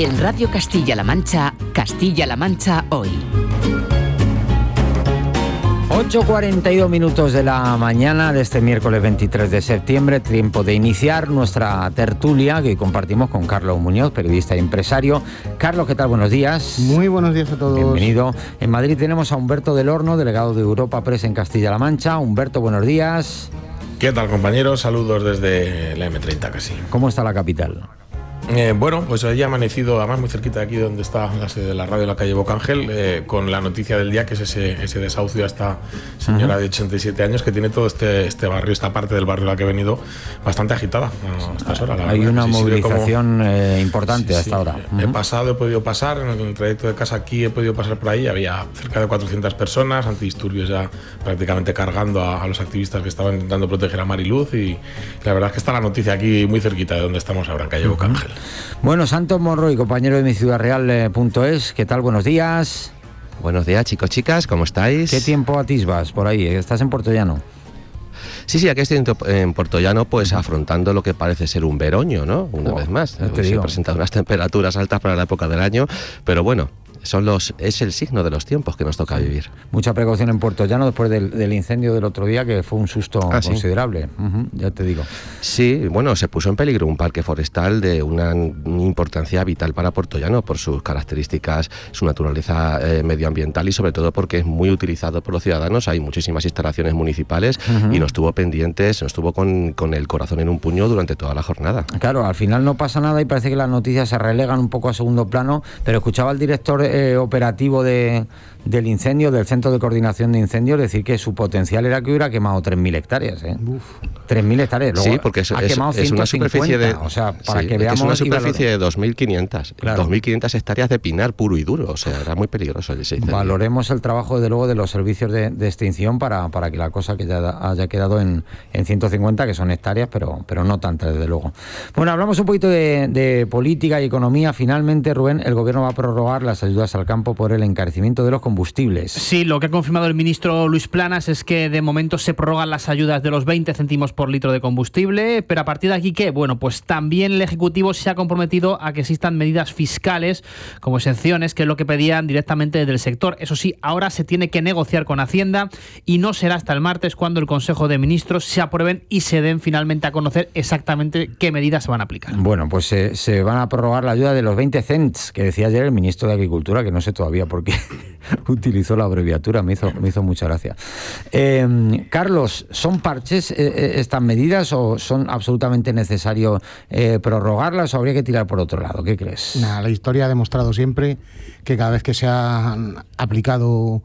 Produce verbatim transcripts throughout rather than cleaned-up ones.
En Radio Castilla-La Mancha, Castilla-La Mancha Hoy. ocho cuarenta y dos minutos de la mañana de este miércoles veintitrés de septiembre, tiempo de iniciar nuestra tertulia que hoy compartimos con Carlos Muñoz, periodista y empresario. Carlos, ¿qué tal? Buenos días. Muy buenos días a todos. Bienvenido. En Madrid tenemos a Humberto del Horno, delegado de Europa Press en Castilla-La Mancha. Humberto, buenos días. ¿Qué tal, compañeros? Saludos desde la eme treinta casi. ¿Cómo está la capital? Eh, bueno, pues hoy ha amanecido, además muy cerquita de aquí donde está la sede de la radio, en la calle Bocángel, eh, con la noticia del día, que es ese, ese desahucio a esta señora uh-huh. de ochenta y siete años, que tiene todo este, este barrio, esta parte del barrio a la que he venido, bastante agitada a estas horas. Hay verdad. una sí, movilización como... eh, importante sí, hasta sí. ahora. Uh-huh. He pasado, he podido pasar, en el trayecto de casa aquí he podido pasar por ahí, había cerca de cuatrocientas personas, antidisturbios ya prácticamente cargando a, a los activistas que estaban intentando proteger a Mariluz, y la verdad es que está la noticia aquí muy cerquita de donde estamos ahora, en calle uh-huh. Bocángel. Bueno, Santos Monroy, compañero de mi ciudad real punto es, ¿qué tal? Buenos días. Buenos días, chicos, chicas, ¿cómo estáis? ¿Qué tiempo atisbas por ahí? ¿Estás en Puerto Llano? Sí, sí, aquí estoy en Puerto Llano, pues afrontando lo que parece ser un veroño, ¿no? Una oh, vez más. Te Se han presentado unas temperaturas altas para la época del año, pero bueno, son los es el signo de los tiempos que nos toca vivir. Mucha precaución en Puerto Llano después del, del incendio del otro día, que fue un susto ah, considerable. ¿Sí? Uh-huh, ya te digo. Sí, bueno, se puso en peligro un parque forestal de una importancia vital para Puerto Llano por sus características, su naturaleza eh, medioambiental y sobre todo porque es muy utilizado por los ciudadanos. Hay muchísimas instalaciones municipales uh-huh. y nos tuvo pendientes, nos tuvo con, con el corazón en un puño durante toda la jornada. Claro, al final no pasa nada y parece que las noticias se relegan un poco a segundo plano, pero escuchaba al director Eh, operativo de, del incendio, del Centro de Coordinación de Incendios, decir que su potencial era que hubiera quemado tres mil hectáreas. ¿eh? tres mil hectáreas. Luego sí, porque es, ha quemado es, es una superficie de, o sea, para sí, que veamos. Es una superficie de dos mil quinientas. Claro. dos mil quinientas hectáreas de pinar puro y duro. O sea, era muy peligroso ese incendio. Valoremos el trabajo, desde luego, de los servicios de, de extinción para, para que la cosa que ya haya quedado en, en ciento cincuenta, que son hectáreas, pero, pero no tantas, desde luego. Bueno, hablamos un poquito de, de política y economía. Finalmente, Rubén, el gobierno va a prorrogar las ayudas al campo por el encarecimiento de los combustibles. Sí, lo que ha confirmado el ministro Luis Planas es que de momento se prorrogan las ayudas de los veinte céntimos por litro de combustible, pero a partir de aquí, ¿qué? Bueno, pues también el Ejecutivo se ha comprometido a que existan medidas fiscales como exenciones, que es lo que pedían directamente del sector. Eso sí, ahora se tiene que negociar con Hacienda y no será hasta el martes cuando el Consejo de Ministros se aprueben y se den finalmente a conocer exactamente qué medidas se van a aplicar. Bueno, pues se, se van a prorrogar la ayuda de los veinte cents, que decía ayer el ministro de Agricultura, que no sé todavía por qué utilizó la abreviatura, me hizo, me hizo mucha gracia. Eh, Carlos, ¿son parches eh, estas medidas o son absolutamente necesario eh, prorrogarlas o habría que tirar por otro lado? ¿Qué crees? Nah, la historia ha demostrado siempre que cada vez que se han aplicado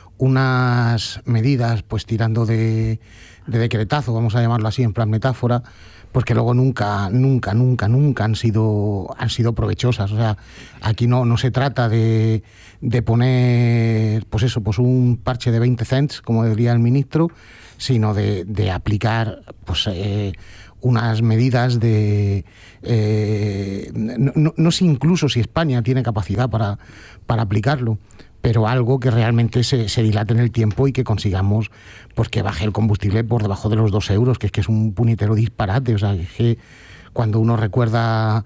unas medidas, pues tirando de, de decretazo, vamos a llamarlo así, en plan metáfora, pues que luego nunca, nunca, nunca, nunca han sido, han sido provechosas. O sea, aquí no, no se trata de, de poner, pues eso, pues un parche de veinte cents, como diría el ministro, sino de, de aplicar, pues, eh, unas medidas de... Eh, no, no, no sé incluso si España tiene capacidad para, para aplicarlo, pero algo que realmente se, se dilate en el tiempo y que consigamos pues que baje el combustible por debajo de los dos euros, que es que es un puñetero disparate. O sea, que cuando uno recuerda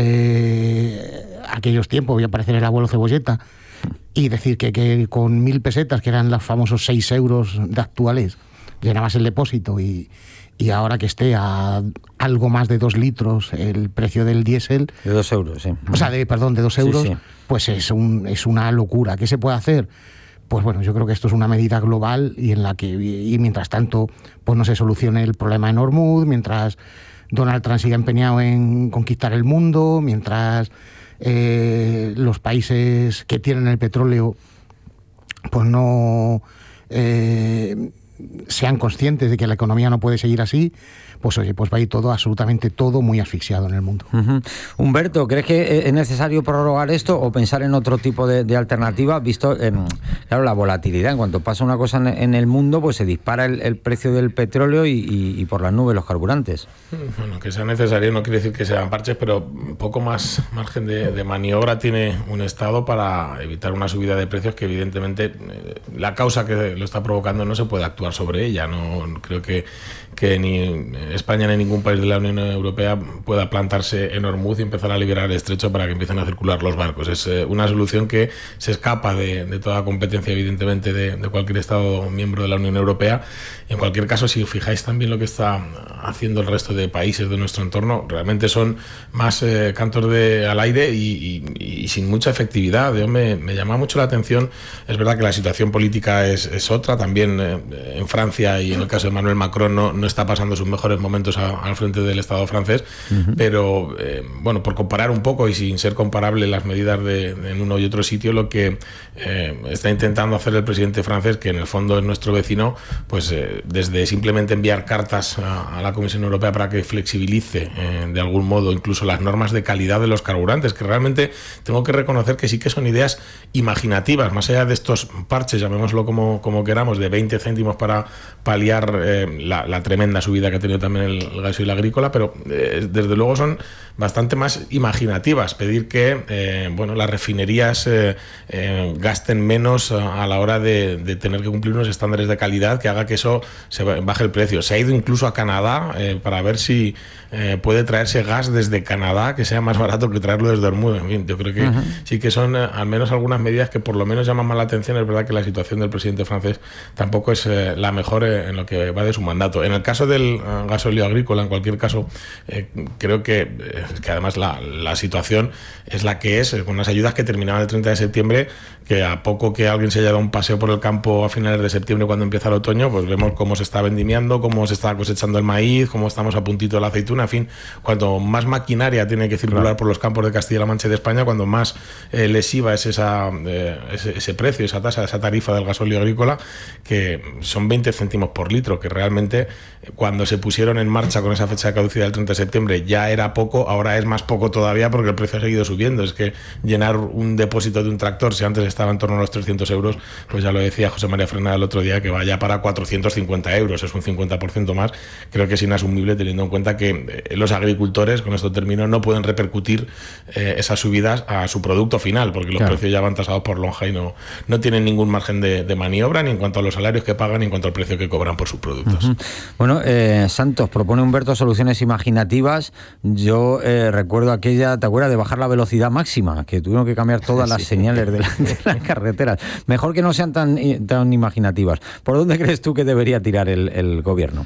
eh, aquellos tiempos, voy a parecer el abuelo Cebolleta, y decir que, que con mil pesetas, que eran los famosos seis euros de actuales, llenabas el depósito y... y ahora que esté a algo más de dos litros el precio del diésel... De dos euros, sí. O sea, de, perdón, de dos euros, sí, sí. Pues es, un, es una locura. ¿Qué se puede hacer? Pues bueno, yo creo que esto es una medida global y en la que, y mientras tanto, pues no se solucione el problema en Hormuz, mientras Donald Trump siga empeñado en conquistar el mundo, mientras eh, los países que tienen el petróleo, pues no... Eh, sean conscientes de que la economía no puede seguir así, pues oye, pues va a ir todo, absolutamente todo, muy asfixiado en el mundo. Uh-huh. Humberto, ¿crees que es necesario prorrogar esto o pensar en otro tipo de, de alternativa? Visto, eh, claro, la volatilidad, en cuanto pasa una cosa en, en el mundo, pues se dispara el, el precio del petróleo y, y, y por las nubes los carburantes. Bueno, que sea necesario no quiere decir que sean parches, pero un poco más margen de, de maniobra tiene un Estado para evitar una subida de precios que evidentemente eh, la causa que lo está provocando no se puede actuar sobre ella. No creo que, que ni España ni ningún país de la Unión Europea pueda plantarse en Hormuz y empezar a liberar el estrecho para que empiecen a circular los barcos. Es eh, una solución que se escapa de, de toda competencia, evidentemente, de, de cualquier Estado miembro de la Unión Europea. Y en cualquier caso, si os fijáis también lo que está haciendo el resto de países de nuestro entorno, realmente son más eh, cantos de, al aire y, y, y sin mucha efectividad. Yo me, me llama mucho la atención. Es verdad que la situación política es, es otra. También eh, en Francia y en el caso de Emmanuel Macron no, no está pasando sus mejores momentos a, al frente del Estado francés. Uh-huh. Pero, eh, bueno, por comparar un poco y sin ser comparable las medidas de, de en uno y otro sitio, lo que eh, está intentando hacer el presidente francés, que en el fondo es nuestro vecino, pues eh, desde simplemente enviar cartas a, a la Comisión Europea para que flexibilice eh, de algún modo incluso las normas de calidad de los carburantes, que realmente tengo que reconocer que sí que son ideas imaginativas, más allá de estos parches, llamémoslo como, como queramos, de veinte céntimos para paliar eh, la, la tremenda subida que ha tenido también el, el gasoil agrícola, pero eh, desde luego son bastante más imaginativas. Pedir que eh, bueno, las refinerías eh, eh, gasten menos a, a la hora de, de tener que cumplir unos estándares de calidad que haga que eso se baje el precio. Se ha ido incluso a Canadá eh, para ver si eh, puede traerse gas desde Canadá que sea más barato que traerlo desde Hormuz. En fin, yo creo que uh-huh. sí que son eh, al menos algunas medidas que por lo menos llaman más la atención. Es verdad que la situación del presidente francés tampoco es eh, la mejor eh, en lo que va de su mandato. En el caso del uh, gasóleo agrícola, en cualquier caso, eh, creo que, eh, que además la, la situación es la que es, eh, con unas ayudas que terminaban el treinta de septiembre, que a poco que alguien se haya dado un paseo por el campo a finales de septiembre cuando empieza el otoño, pues vemos cómo se está vendimiando, cómo se está cosechando el maíz, cómo estamos a puntito de la aceituna. En fin, cuanto más maquinaria tiene que circular claro. por los campos de Castilla-La Mancha y de España, cuando más eh, lesiva es esa, eh, ese, ese precio, esa tasa, esa tarifa del gasóleo agrícola, que son veinte céntimos por litro, que realmente cuando se pusieron en marcha con esa fecha de caducidad del treinta de septiembre ya era poco, ahora es más poco todavía porque el precio ha seguido subiendo. Es que llenar un depósito de un tractor, si antes estaba en torno a los trescientos euros, pues ya lo decía José María Frenada el otro día, que vaya para cuatrocientos cincuenta euros, es un cincuenta por ciento más. Creo que es inasumible teniendo en cuenta que eh, los agricultores, con esto termino, no pueden repercutir eh, esas subidas a su producto final, porque los claro. precios ya van tasados por lonja y no, no tienen ningún margen de, de maniobra, ni en cuanto a los salarios que pagan, ni en cuanto al precio que cobran por sus productos. Uh-huh. Bueno, eh, Santos, propone Humberto soluciones imaginativas. Yo eh, recuerdo aquella, ¿te acuerdas de bajar la velocidad máxima? Que tuvieron que cambiar todas las sí. señales de, la, de las carreteras. Mejor que no sean tan, tan imaginativas. ¿Por dónde crees tú que debería tirar el, el gobierno?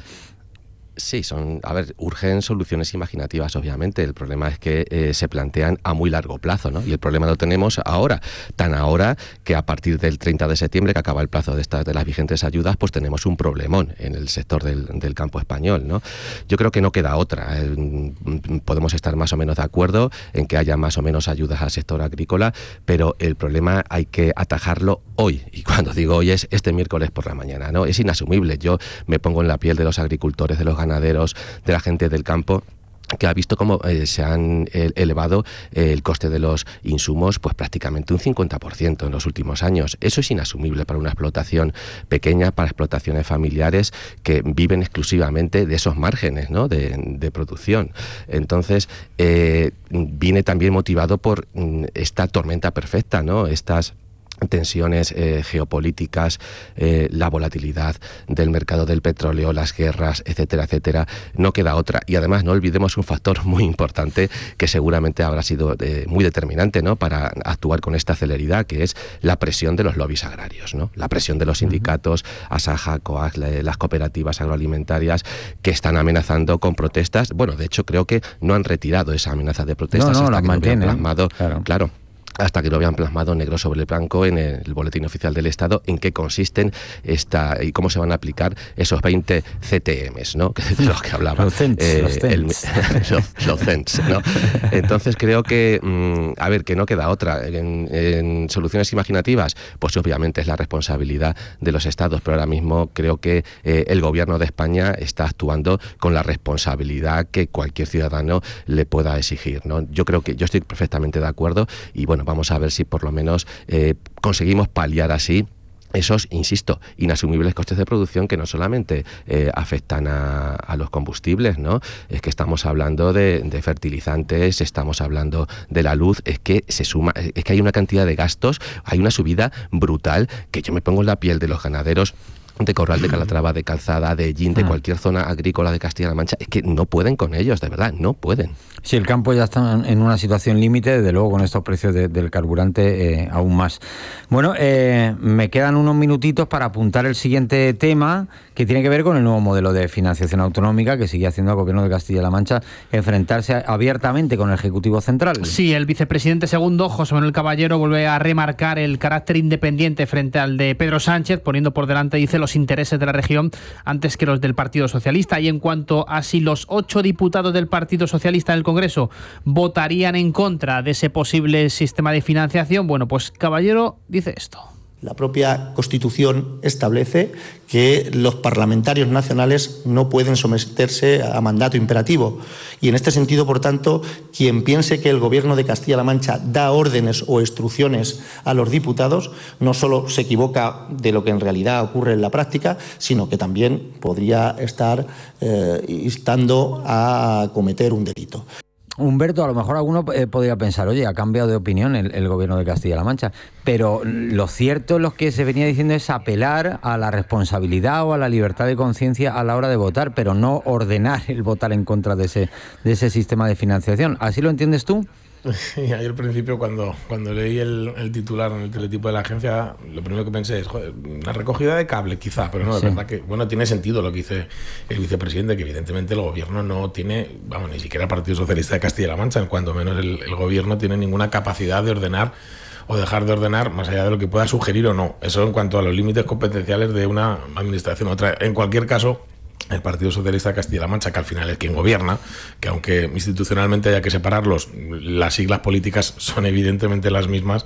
Sí, son, a ver, urgen soluciones imaginativas, obviamente. El problema es que eh, se plantean a muy largo plazo, ¿no? Y el problema lo tenemos ahora, tan ahora que a partir del treinta de septiembre, que acaba el plazo de estas de las vigentes ayudas, pues tenemos un problemón en el sector del, del campo español, ¿no? Yo creo que no queda otra. Eh, podemos estar más o menos de acuerdo en que haya más o menos ayudas al sector agrícola, pero el problema hay que atajarlo hoy. Y cuando digo hoy es este miércoles por la mañana, ¿no? Es inasumible. Yo me pongo en la piel de los agricultores, de los ganaderos, de la gente del campo, que ha visto cómo eh, se han eh, elevado eh, el coste de los insumos pues prácticamente un cincuenta por ciento en los últimos años. Eso es inasumible para una explotación pequeña, para explotaciones familiares que viven exclusivamente de esos márgenes, ¿no? de, de producción. Entonces, eh, viene también motivado por mm, esta tormenta perfecta, ¿no? Estas tensiones eh, geopolíticas, eh, la volatilidad del mercado del petróleo, las guerras, etcétera, etcétera. No queda otra. Y además no olvidemos un factor muy importante que seguramente habrá sido eh, muy determinante, ¿no? para actuar con esta celeridad, que es la presión de los lobbies agrarios, ¿no? La presión de los sindicatos, Asaja, COAG, las cooperativas agroalimentarias, que están amenazando con protestas. Bueno, de hecho creo que no han retirado esa amenaza de protestas no, no, hasta las que mantienen, lo vean plasmado. Claro. claro hasta que lo habían plasmado negro sobre el blanco en el Boletín Oficial del Estado, en qué consisten esta y cómo se van a aplicar esos veinte C T Ms, ¿no? De los que hablaba. Los cents, eh, los cents. El, los, los cents, ¿no? Entonces creo que, mmm, a ver, que no queda otra. En, en soluciones imaginativas, pues obviamente es la responsabilidad de los Estados, pero ahora mismo creo que eh, el Gobierno de España está actuando con la responsabilidad que cualquier ciudadano le pueda exigir, ¿no? Yo creo que yo estoy perfectamente de acuerdo y bueno, vamos a ver si por lo menos eh, conseguimos paliar así esos, insisto, inasumibles costes de producción que no solamente eh, afectan a, a los combustibles, ¿no? Es que estamos hablando de, de fertilizantes, estamos hablando de la luz, es que se suma, es que hay una cantidad de gastos, hay una subida brutal que yo me pongo en la piel de los ganaderos de Corral de Calatrava, de Calzada, de Ellín, de cualquier zona agrícola de Castilla-La Mancha, es que no pueden con ellos, de verdad, no pueden. Si el campo ya está en una situación límite, desde luego con estos precios de, del carburante eh, aún más. Bueno, eh, me quedan unos minutitos para apuntar el siguiente tema, que tiene que ver con el nuevo modelo de financiación autonómica que sigue haciendo al Gobierno de Castilla-La Mancha enfrentarse abiertamente con el Ejecutivo Central. Sí, el vicepresidente segundo, José Manuel Caballero, vuelve a remarcar el carácter independiente frente al de Pedro Sánchez, poniendo por delante, dice, los intereses de la región antes que los del Partido Socialista. Y en cuanto a si los ocho diputados del Partido Socialista en el Congreso votarían en contra de ese posible sistema de financiación, bueno, pues Caballero dice esto. La propia Constitución establece que los parlamentarios nacionales no pueden someterse a mandato imperativo. Y en este sentido, por tanto, quien piense que el Gobierno de Castilla-La Mancha da órdenes o instrucciones a los diputados, no solo se equivoca de lo que en realidad ocurre en la práctica, sino que también podría estar eh, instando a cometer un delito. Humberto, a lo mejor alguno eh, podría pensar, oye, ha cambiado de opinión el, el Gobierno de Castilla-La Mancha, pero lo cierto, lo que se venía diciendo es apelar a la responsabilidad o a la libertad de conciencia a la hora de votar, pero no ordenar el votar en contra de ese, de ese sistema de financiación. ¿Así lo entiendes tú? Y ayer al principio, cuando, cuando leí el, el titular en el teletipo de la agencia, lo primero que pensé es, joder, una recogida de cable quizá, pero no, es sí. verdad que, bueno, tiene sentido lo que dice el vicepresidente, que evidentemente el gobierno no tiene, vamos, ni siquiera el Partido Socialista de Castilla-La Mancha, en cuanto menos el, el gobierno tiene ninguna capacidad de ordenar o dejar de ordenar más allá de lo que pueda sugerir o no. Eso en cuanto a los límites competenciales de una administración u otra. En cualquier caso, el Partido Socialista de Castilla-La Mancha, que al final es quien gobierna, que aunque institucionalmente haya que separarlos, las siglas políticas son evidentemente las mismas.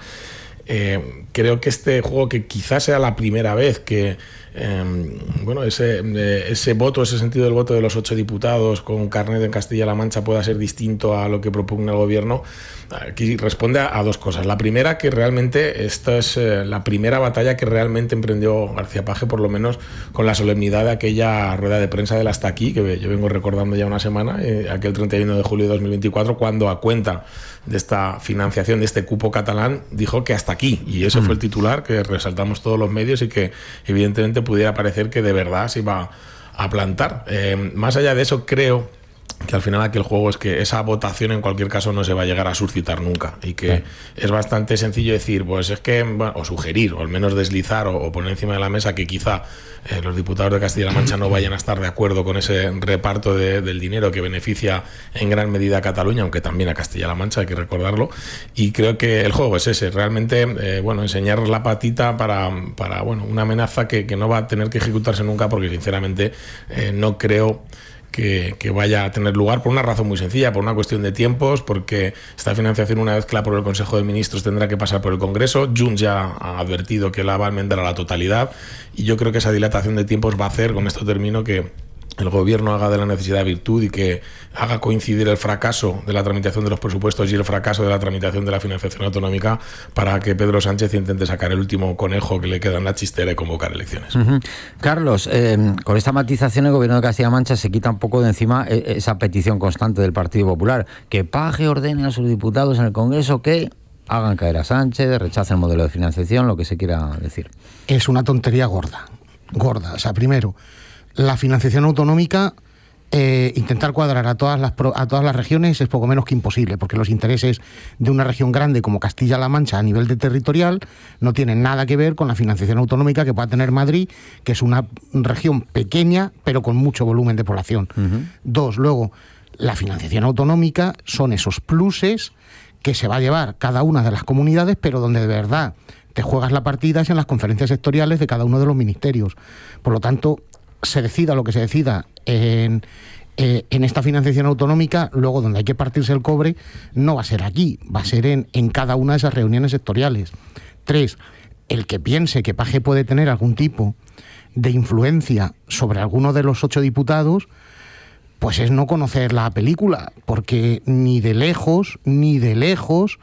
Eh, creo que este juego, que quizás sea la primera vez que eh, bueno, ese, eh, ese voto, ese sentido del voto de los ocho diputados con carnet en Castilla-La Mancha pueda ser distinto a lo que propugna el gobierno, aquí responde a, a dos cosas. La primera, que realmente esta es eh, la primera batalla que realmente emprendió García Paje, por lo menos con la solemnidad de aquella rueda de prensa del hasta aquí, que yo vengo recordando ya una semana, eh, aquel treinta y uno de julio de dos mil veinticuatro, cuando a cuenta de esta financiación, de este cupo catalán, dijo que hasta aquí, y ese mm. fue el titular que resaltamos todos los medios y que evidentemente pudiera parecer que de verdad se iba a plantar. Eh, más allá de eso, creo que al final aquel juego es que esa votación en cualquier caso no se va a llegar a suscitar nunca, y que sí. es bastante sencillo decir, pues es que, bueno, o sugerir, o al menos deslizar o, o poner encima de la mesa que quizá eh, los diputados de Castilla-La Mancha no vayan a estar de acuerdo con ese reparto de, del dinero que beneficia en gran medida a Cataluña, aunque también a Castilla-La Mancha, hay que recordarlo, y creo que el juego es ese, realmente, eh, bueno, enseñar la patita para, para bueno, una amenaza que, que no va a tener que ejecutarse nunca, porque sinceramente eh, no creo Que, que vaya a tener lugar, por una razón muy sencilla, por una cuestión de tiempos, porque esta financiación, una vez clara por el Consejo de Ministros, tendrá que pasar por el Congreso. Junts ya ha advertido que la va a enmendar a la totalidad, y yo creo que esa dilatación de tiempos va a hacer, con esto termino, que el gobierno haga de la necesidad virtud y que haga coincidir el fracaso de la tramitación de los presupuestos y el fracaso de la tramitación de la financiación autonómica para que Pedro Sánchez intente sacar el último conejo que le queda en la chistera y convocar elecciones. Uh-huh. Carlos, eh, con esta matización el gobierno de Castilla-La Mancha se quita un poco de encima esa petición constante del Partido Popular, que Paje ordene a sus diputados en el Congreso que hagan caer a Sánchez, rechacen el modelo de financiación, lo que se quiera decir. Es una tontería gorda, gorda. O sea, primero, la financiación autonómica, eh, intentar cuadrar a todas las pro, a todas las regiones es poco menos que imposible, porque los intereses de una región grande como Castilla-La Mancha a nivel de territorial no tienen nada que ver con la financiación autonómica que pueda tener Madrid, que es una región pequeña pero con mucho volumen de población. Uh-huh. Dos, luego, la financiación autonómica son esos pluses que se va a llevar cada una de las comunidades, pero donde de verdad te juegas la partida es en las conferencias sectoriales de cada uno de los ministerios. Por lo tanto, se decida lo que se decida en, eh, en esta financiación autonómica, luego donde hay que partirse el cobre no va a ser aquí, va a ser en, en cada una de esas reuniones sectoriales. Tres, el que piense que Paje puede tener algún tipo de influencia sobre alguno de los ocho diputados, pues es no conocer la película, porque ni de lejos, ni de lejos,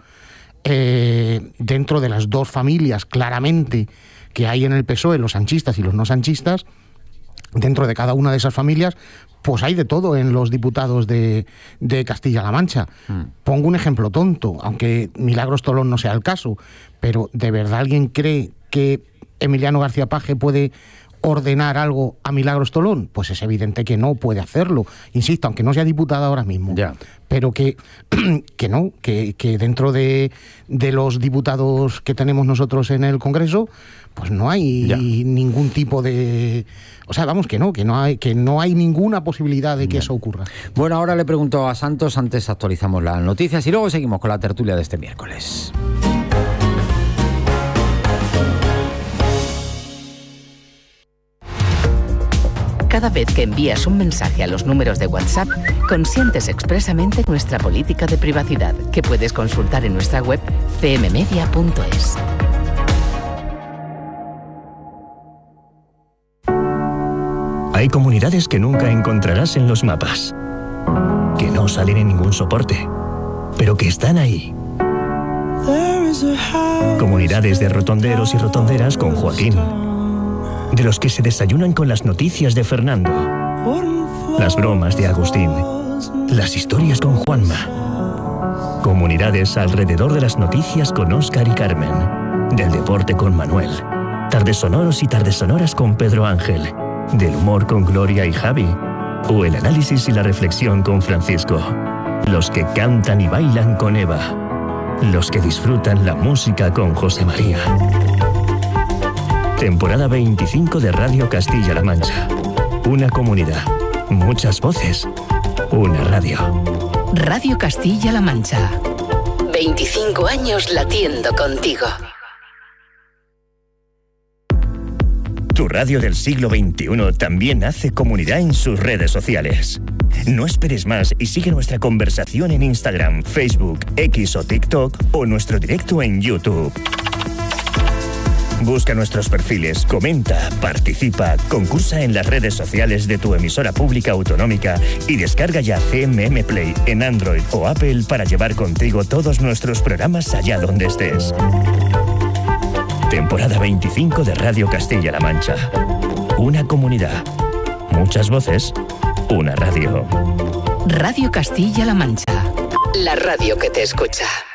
eh, dentro de las dos familias claramente que hay en el P S O E, los sanchistas y los no sanchistas, dentro de cada una de esas familias, pues hay de todo en los diputados de, de Castilla-La Mancha. Mm. Pongo un ejemplo tonto, aunque Milagros Tolón no sea el caso, pero ¿de verdad alguien cree que Emiliano García Paje puede ordenar algo a Milagros Tolón? Pues es evidente que no puede hacerlo. Insisto, aunque no sea diputada ahora mismo. Ya. Pero que, que no, que, que dentro de, de los diputados que tenemos nosotros en el Congreso, pues no hay ya. ningún tipo de... O sea, vamos, que no, que no hay, que no hay ninguna posibilidad de que ya. eso ocurra. Bueno, ahora le pregunto a Santos, antes actualizamos las noticias y luego seguimos con la tertulia de este miércoles. Cada vez que envías un mensaje a los números de WhatsApp, consientes expresamente nuestra política de privacidad, que puedes consultar en nuestra web c m media punto es. Hay comunidades que nunca encontrarás en los mapas, que no salen en ningún soporte, pero que están ahí. Comunidades de rotonderos y rotonderas con Joaquín, de los que se desayunan con las noticias de Fernando, las bromas de Agustín, las historias con Juanma. Comunidades alrededor de las noticias con Óscar y Carmen, del deporte con Manuel, tardes sonoros y tardes sonoras con Pedro Ángel, del humor con Gloria y Javi, o el análisis y la reflexión con Francisco. Los que cantan y bailan con Eva, los que disfrutan la música con José María. Temporada veinticinco de Radio Castilla-La Mancha. Una comunidad, muchas voces, una radio. Radio Castilla-La Mancha. veinticinco años latiendo contigo. Tu radio del siglo veintiuno también hace comunidad en sus redes sociales. No esperes más y sigue nuestra conversación en Instagram, Facebook, X o TikTok o nuestro directo en YouTube. Busca nuestros perfiles, comenta, participa, concursa en las redes sociales de tu emisora pública autonómica y descarga ya C M M Play en Android o Apple para llevar contigo todos nuestros programas allá donde estés. Temporada veinticinco de Radio Castilla-La Mancha. Una comunidad, muchas voces, una radio. Radio Castilla-La Mancha. La radio que te escucha.